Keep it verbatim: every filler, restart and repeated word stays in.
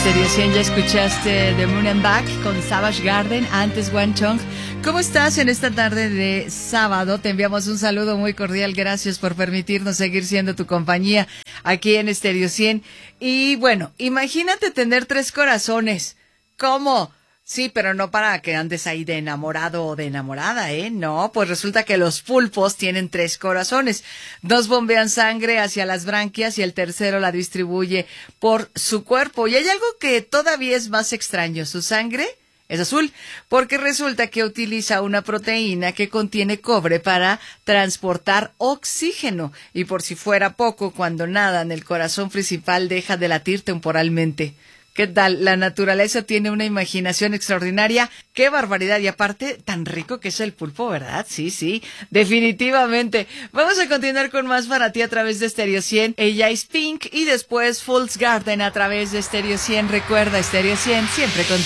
Stereo cien, ya escuchaste The Moon and Back con Savage Garden, antes One Chong. ¿Cómo estás en esta tarde de sábado? Te enviamos un saludo muy cordial, gracias por permitirnos seguir siendo tu compañía aquí en Stereo cien. Y bueno, imagínate tener tres corazones. ¿Cómo? Sí, pero no para que andes ahí de enamorado o de enamorada, ¿eh? No, pues resulta que los pulpos tienen tres corazones. Dos bombean sangre hacia las branquias y el tercero la distribuye por su cuerpo. Y hay algo que todavía es más extraño. Su sangre es azul, porque resulta que utiliza una proteína que contiene cobre para transportar oxígeno. Y por si fuera poco, cuando nadan, el corazón principal deja de latir temporalmente. ¿Qué tal? La naturaleza tiene una imaginación extraordinaria. ¡Qué barbaridad! Y aparte, tan rico que es el pulpo, ¿verdad? Sí, sí, definitivamente. Vamos a continuar con más para ti a través de Stereo cien. Ella es Pink y después Fool's Garden a través de Stereo cien. Recuerda, Stereo cien siempre con